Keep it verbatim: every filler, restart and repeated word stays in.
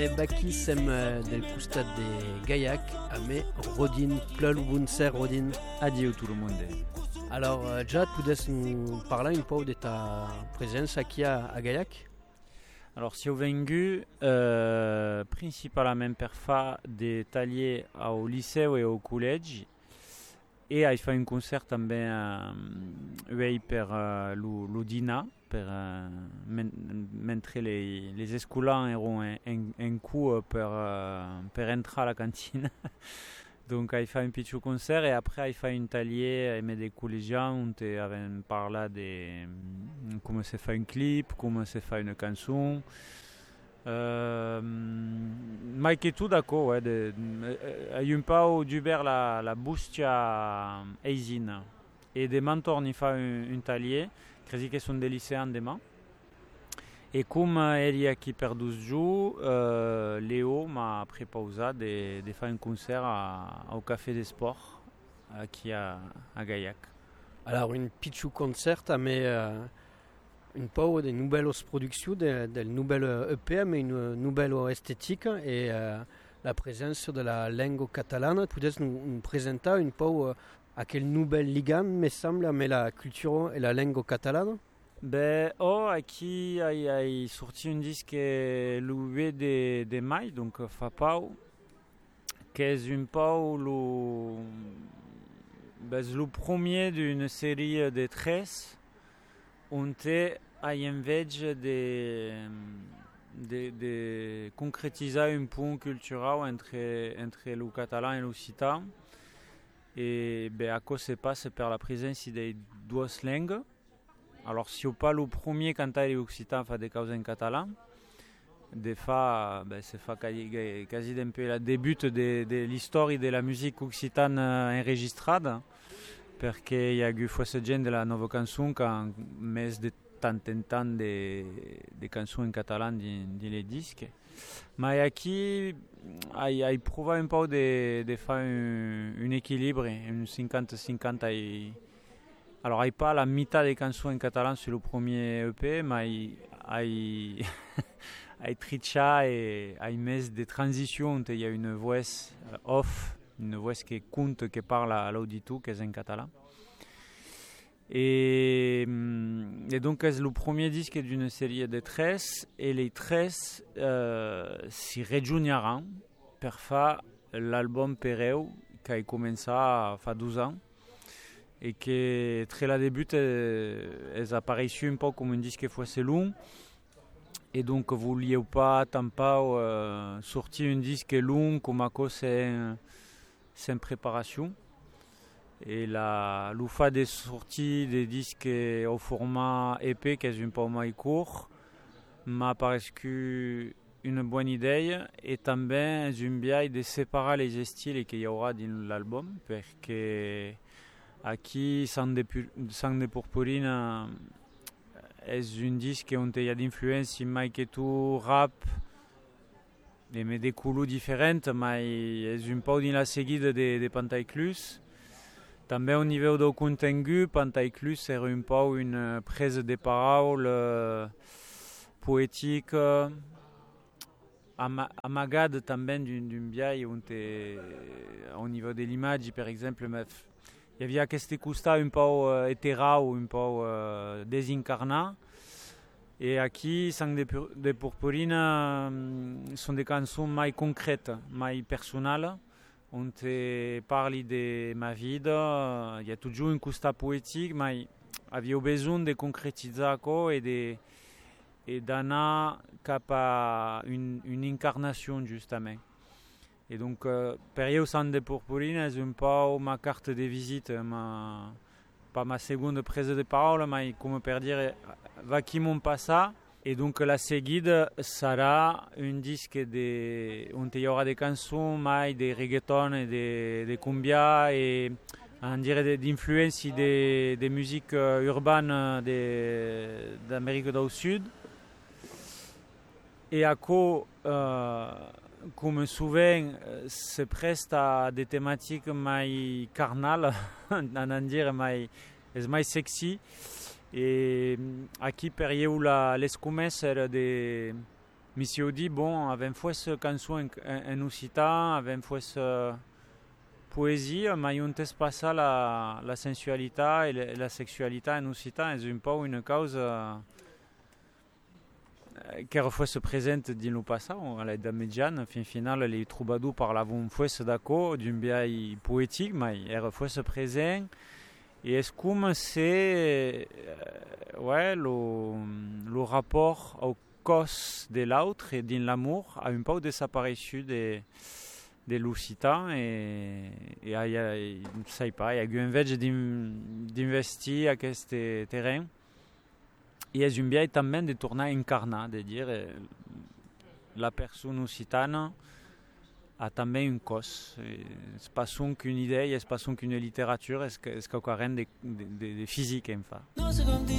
Baki sem del costat de Gaillac, a me Rodin, plol bunser Rodin. Adieu tout le monde. Alors, Jad, podes nous parler un peu de ta présence ici à, à Gaillac? Alors, si au vengu, euh, principalement per fa des taliers au lycée et au collège, et il fait un concert també euh, per euh, l'Udina, per euh, men, mentre les, les escolans eren un, un, un coup per, euh, per entrar à la cantine. Donc il fait un petit concert et après il fait un talier avec des collégiens où on avait parlé de comment se fait un clip, comment se fait une chanson. Euh, Mike et tout d'accord, ouais, de, il y a un peu d'Uber la, la bustia Eisin et des mentors il fait un, un talier, crezi que sont des lycéens demain. Et comme il y a qui perd douze jours, euh, Léo m'a préposé de, de faire un concert à, au Café des Sports, qui à, à Gaillac. Alors, un petit concert, mais euh, une peu de nouvelles productions, de, de nouvelles E P, mais une nouvelle esthétique et euh, la présence de la langue catalane. Peut-être nous, nous présenter un peu euh, à quelle nouvelle ligue, me semble, mais la culture et la langue catalane. Ben, oh, aquí il a sorti un disque le huit de, de mai, donc fa pau, qui est un peu le, ben, le premier d'une série de treize, on est à envers de, de, de concrétiser un point culturel entre, entre le catalan et l'occitan. Et ben, à cause se passe par la présence de deux langues. Alors, si on parle au premier cantar occitan fa des causes en catalan, des fois, ben, c'est fa quasi, quasi un peu le début de, de l'histoire de la musique occitane enregistrée, parce qu'il y a eu force gens de la nouvelle chanson quand met de tant en tant de, de chansons en catalan dans les disques. Mais ici, il y a prouvé un peu de, de faire un, un équilibre, un cinquante cinquante. Alors, il n'y a pas la mitad des chansons en catalan sur le premier E P, mais il y a tricha et il y a des transitions. Il y a une voix off, une voix qui compte, qui parle à l'auditeur, qui est en catalan. Et, et donc, c'est le premier disque d'une série de treize, et les treize euh, s'y rejoigneront pour faire l'album Pereu, qui a commencé il y a douze ans. Et que très la début est apparu un peu comme un disque assez long et donc vous vouliez pas tant pas euh, sortir un disque long comme à cause c'est c'est en préparation et la le fait de sortir des disques au format E P qui est un peu moins court m'a paru une bonne idée et también une bien de séparer les styles qu'il y aura dans l'album parce que Aquí, Sang de, Sang de Purpurina est un disque où il y a d'influence mai que tout rap, mais des couleurs différentes, mais c'est un peu dans la seguide de, de Pantaiclus. També au niveau du contenu, Pantaiclus est un peu une prise de parole euh, poétique, amagade també d'un biais au niveau de l'image, par exemple. Il y avait aquest costat un peu euh, hétéra ou un peu euh, désincarnat. Et ici, Sang de, de Purpurina euh, sont des chansons mai concrètes, mai personnelles. On te parle de ma vie. Il y a toujours un costat poétique, mais avait besoin de concrétiser et de et d'aller cap à une, une incarnation justement. Et donc, euh, Perrier au Sang de Purpurina est un peu ma carte de visite, ma, pas ma seconde prise de parole, mais comme per dire, va qui m'en passa. Et donc, la seguide sera un disque de, où il y aura des chansons, mais des reggaeton et des, des cumbia, et on dirait d'influence des, des musiques urbaines de, d'Amérique du Sud. Et à quoi, euh, comme souvent, se preste à des thématiques plus carnales, on dire, plus sexy. Et aquí per eu la, les comeses de, mi si odi, bon, avem fost cançó en, en, en occitan, avem fost uh, poesie, ma un tes passa la, la sensualitat e la, la sexualitat en occitan és un pau una causa qu'era fost present din lo passat, a l'edat mitjana, fin final les troubadours parlavon fost d'acord d'un biai poètic, ma era fost present. Et est-ce que c'est euh, ouais, le, le rapport au cos de l'autre et dans l'amour a un peu desapareçu de, de l'occitan et il y a, je ne sais pas, il y a eu un veg d'investir à ce terrain et est un bien també de tornar a encarnar, de dire la personne occitane a també un cos. És pas qu'une idée, és pas qu'une littérature, és que, és que carrément de, de, de physique en fa. No sé com dir